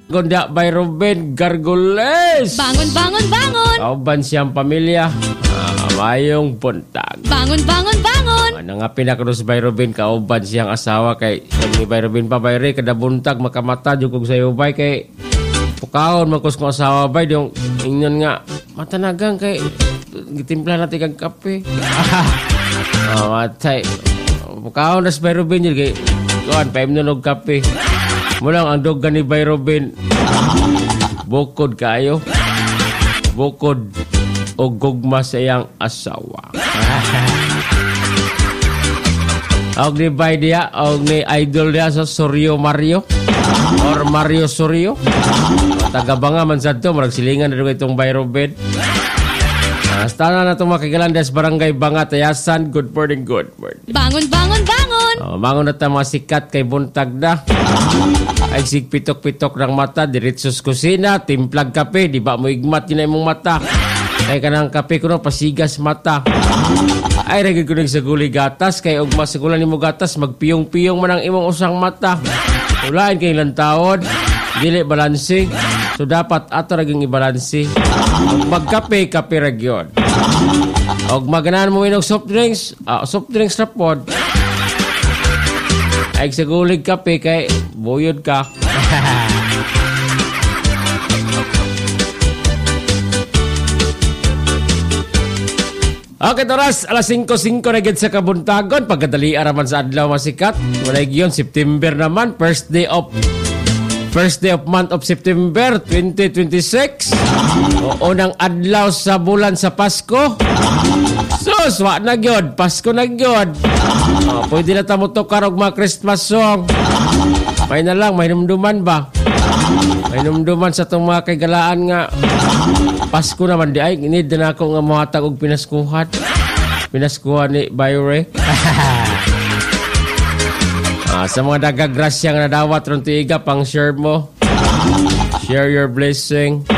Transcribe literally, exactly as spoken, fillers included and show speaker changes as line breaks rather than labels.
Gonda by Ruben Gargoles.
Bangon, bangon, bangon.
Kauban siyang pamilya. Ah, mayong buntag.
Bangon, bangon, bangon.
Ano nga pinakaros by Ruben, kauban siyang asawa kay ni by Ruben pa bayre kada buntag makamata jud kog sayo bay kay pukaon magkus ko asawa bay yung ingnon nga matanagang kay gitimpla natin kag kape. Ah, matay. Pukaon nas by Ruben jud kay kuan pa imnon og kape. Mulang ang dog ni by Ruben. Bukod kayo. Bukod o gugma sa iyang asawa. Og ni bay dia, og ni idol dia sa Sorio Mario or Mario Sorio. Tagabanga man sa to, marag silingan na itong by Ruben. Hasta na na itong makigalandas barangay Bangat, Ayasan. Good morning, good morning.
Bangon, bangon, bangon.
Oh, bangon na tayo mga sikat kay buntag na. Ay sigpitok-pitok ng mata, diretsos kusina, timplag kape, di ba mo igmat yun na imong mata. Kaya ka ng kape ko no, pasigas mata. Ay, regil ko sa guli gatas, kaya og masigulan ni mo gatas, magpiyong-piyong man ang imong usang mata. Ulain kay ilang taon, dili balansi. So dapat ato raging ibalansi. Og magkape, kape ragyon. Og maganahan mo inog soft drinks, ah, soft drinks na pod. Ay sa gulig kape kay buyod ka. Okay, toras, alas singko singko na gid sa kabuntagon. Pagkadali araman sa adlaw masikat. Wala yun, September naman. First day of First day of month of September twenty twenty-six. O unang adlaw sa bulan sa Pasko. Sus, wa na gyud, Pasko na gyud. Oh, pwede na tamo tokar og mga Christmas song. May na lang, may numduman ba? May numduman sa itong mga kagalaan nga Pasko naman di ay, need na ako nga mahatag og pinaskuhan. Pinaskuhan ni Bayre. Ah, sa mga dagagrasya nga nadawat ron tiiga, pang share mo. Share your blessing.